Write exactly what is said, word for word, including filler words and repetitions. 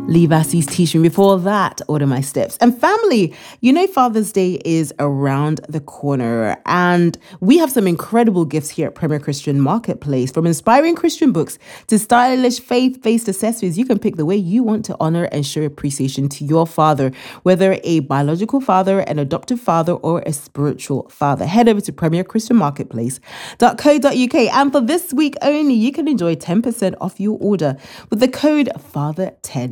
Lee Vassie's teaching. Before that, Order My Steps. And family, you know Father's Day is around the corner, and we have some incredible gifts here at Premier Christian Marketplace. From inspiring Christian books to stylish faith-based accessories, you can pick the way you want to honor and show appreciation to your father, whether a biological father, an adoptive father, or a spiritual father. Head over to premier christian marketplace dot co dot uk, and for this week only, you can enjoy ten percent off your order with the code father ten.